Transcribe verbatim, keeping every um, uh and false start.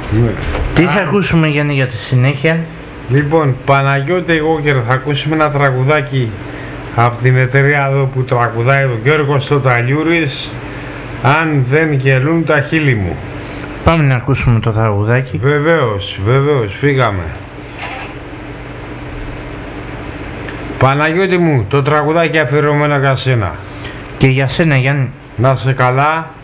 Ναι. Τι θα Α... ακούσουμε, Γιάννη, για τη συνέχεια? Λοιπόν, Παναγιώτη Γόκερ, θα ακούσουμε ένα τραγουδάκι από την εταιρεία εδώ που τραγουδάει ο Γιώργος Τοταλιούρης, αν δεν γελούν τα χείλη μου. Πάμε να ακούσουμε το τραγουδάκι. Βεβαίως, βεβαίως, φύγαμε. Παναγιώτη μου, το τραγουδάκι αφιερωμένο για σένα. Και για σένα, Γιάννη. Να σε καλά.